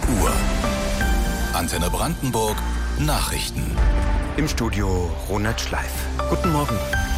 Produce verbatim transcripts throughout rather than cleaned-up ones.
Uhr. Antenne Brandenburg Nachrichten. Im Studio Ronald Schleif. Guten Morgen.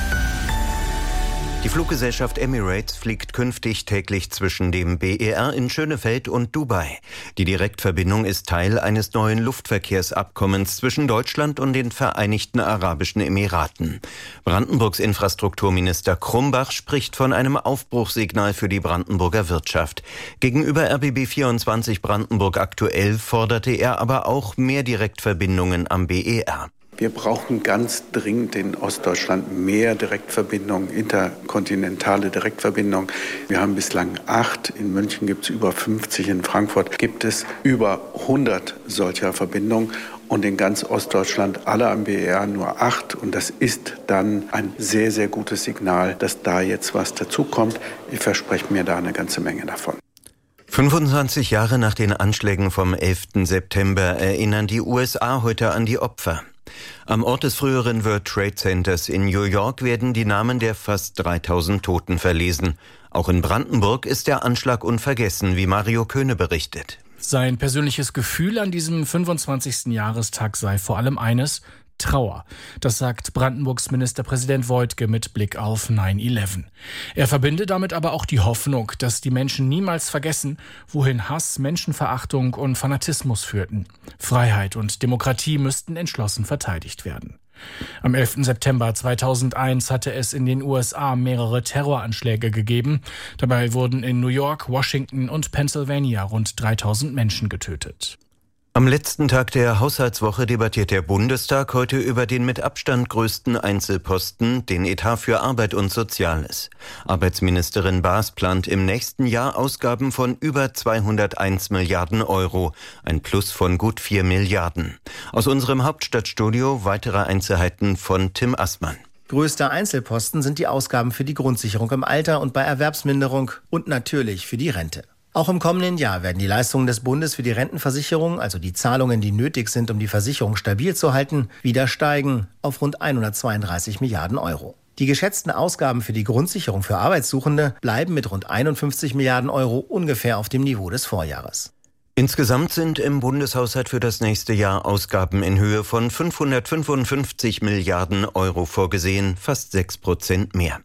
Die Fluggesellschaft Emirates fliegt künftig täglich zwischen dem B E R in Schönefeld und Dubai. Die Direktverbindung ist Teil eines neuen Luftverkehrsabkommens zwischen Deutschland und den Vereinigten Arabischen Emiraten. Brandenburgs Infrastrukturminister Krumbach spricht von einem Aufbruchssignal für die Brandenburger Wirtschaft. Gegenüber R B B vierundzwanzig Brandenburg aktuell forderte er aber auch mehr Direktverbindungen am B E R. Wir brauchen ganz dringend in Ostdeutschland mehr Direktverbindungen, interkontinentale Direktverbindungen. Wir haben bislang acht, in München gibt es über fünfzig, in Frankfurt gibt es über hundert solcher Verbindungen und in ganz Ostdeutschland alle am B E R nur acht. Und das ist dann ein sehr, sehr gutes Signal, dass da jetzt was dazukommt. Ich verspreche mir da eine ganze Menge davon. fünfundzwanzig Jahre nach den Anschlägen vom elften September erinnern die U S A heute an die Opfer. Am Ort des früheren World Trade Centers in New York werden die Namen der fast dreitausend Toten verlesen. Auch in Brandenburg ist der Anschlag unvergessen, wie Mario Köhne berichtet. Sein persönliches Gefühl an diesem fünfundzwanzigsten Jahrestag sei vor allem eines: Trauer. Das sagt Brandenburgs Ministerpräsident Woidke mit Blick auf neun elf. Er verbinde damit aber auch die Hoffnung, dass die Menschen niemals vergessen, wohin Hass, Menschenverachtung und Fanatismus führten. Freiheit und Demokratie müssten entschlossen verteidigt werden. Am elften September zweitausendeins hatte es in den U S A mehrere Terroranschläge gegeben. Dabei wurden in New York, Washington und Pennsylvania rund dreitausend Menschen getötet. Am letzten Tag der Haushaltswoche debattiert der Bundestag heute über den mit Abstand größten Einzelposten, den Etat für Arbeit und Soziales. Arbeitsministerin Baas plant im nächsten Jahr Ausgaben von über zweihunderteins Milliarden Euro, ein Plus von gut vier Milliarden. Aus unserem Hauptstadtstudio weitere Einzelheiten von Tim Assmann. Größter Einzelposten sind die Ausgaben für die Grundsicherung im Alter und bei Erwerbsminderung und natürlich für die Rente. Auch im kommenden Jahr werden die Leistungen des Bundes für die Rentenversicherung, also die Zahlungen, die nötig sind, um die Versicherung stabil zu halten, wieder steigen auf rund hundertzweiunddreißig Milliarden Euro. Die geschätzten Ausgaben für die Grundsicherung für Arbeitssuchende bleiben mit rund einundfünfzig Milliarden Euro ungefähr auf dem Niveau des Vorjahres. Insgesamt sind im Bundeshaushalt für das nächste Jahr Ausgaben in Höhe von fünfhundertfünfundfünfzig Milliarden Euro vorgesehen, fast sechs Prozent mehr.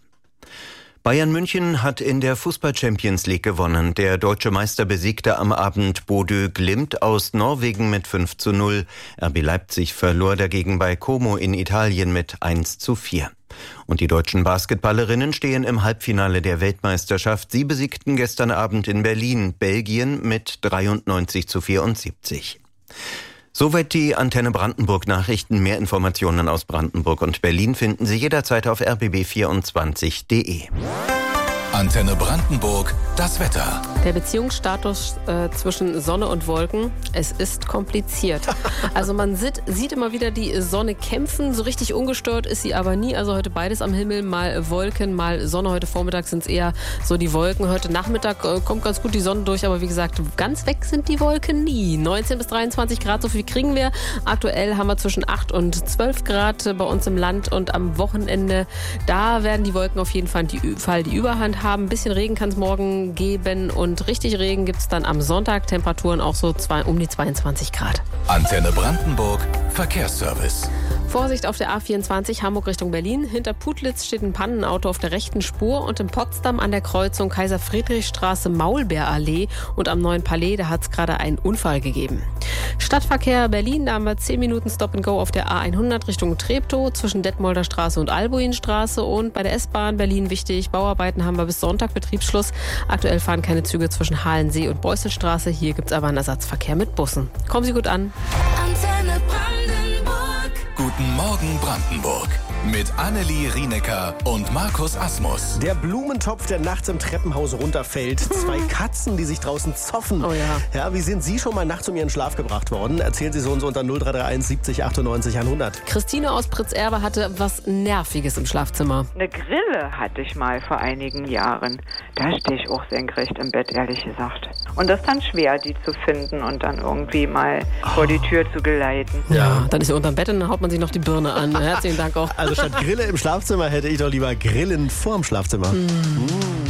Bayern München hat in der Fußball-Champions League gewonnen. Der deutsche Meister besiegte am Abend Bodø Glimt aus Norwegen mit fünf zu null. R B Leipzig verlor dagegen bei Como in Italien mit eins zu vier. Und die deutschen Basketballerinnen stehen im Halbfinale der Weltmeisterschaft. Sie besiegten gestern Abend in Berlin Belgien mit dreiundneunzig zu vierundsiebzig. Soweit die Antenne Brandenburg Nachrichten. Mehr Informationen aus Brandenburg und Berlin finden Sie jederzeit auf r b b vierundzwanzig punkt d e. Antenne Brandenburg, das Wetter. Der Beziehungsstatus äh, zwischen Sonne und Wolken, es ist kompliziert. Also man sieht, sieht immer wieder die Sonne kämpfen, so richtig ungestört ist sie aber nie. Also heute beides am Himmel, mal Wolken, mal Sonne. Heute Vormittag sind es eher so die Wolken. Heute Nachmittag äh, kommt ganz gut die Sonne durch, aber wie gesagt, ganz weg sind die Wolken nie. neunzehn bis dreiundzwanzig Grad, so viel kriegen wir. Aktuell haben wir zwischen acht und zwölf Grad bei uns im Land und am Wochenende, da werden die Wolken auf jeden Fall die, Fall die Überhand haben. Ein bisschen Regen kann es morgen geben und richtig Regen gibt es dann am Sonntag. Temperaturen auch so zwei, um die zweiundzwanzig Grad. Antenne Brandenburg, Verkehrsservice. Vorsicht auf der A vierundzwanzig Hamburg Richtung Berlin. Hinter Putlitz steht ein Pannenauto auf der rechten Spur und in Potsdam an der Kreuzung Kaiser-Friedrich-Straße Maulbeerallee und am Neuen Palais, da hat es gerade einen Unfall gegeben. Stadtverkehr Berlin, da haben wir zehn Minuten Stop and Go auf der A hundert Richtung Treptow zwischen Detmolder Straße und Albuinstraße und bei der S-Bahn Berlin wichtig, Bauarbeiten haben wir bis Sonntag Betriebsschluss. Aktuell fahren keine Züge zwischen Halensee und Beusselstraße, hier gibt es aber einen Ersatzverkehr mit Bussen. Kommen Sie gut an. Antenne Brandenburg. Guten Morgen Brandenburg. Mit Annelie Rienecker und Markus Asmus. Der Blumentopf, der nachts im Treppenhaus runterfällt. Zwei Katzen, die sich draußen zoffen. Oh ja. Ja, wie sind Sie schon mal nachts um Ihren Schlaf gebracht worden? Erzählen Sie es uns unter null drei drei eins siebzig achtundneunzig hundert. Christine aus Pritzerbe hatte was Nerviges im Schlafzimmer. Eine Grille hatte ich mal vor einigen Jahren. Da stehe ich auch senkrecht im Bett, ehrlich gesagt. Und das ist dann schwer, die zu finden und dann irgendwie mal oh. vor die Tür zu geleiten. Ja, dann ist sie unterm Bett und dann haut man sich noch die Birne an. Herzlichen Dank auch. Also statt Grille im Schlafzimmer hätte ich doch lieber Grillen vorm Schlafzimmer. Mm. Mm.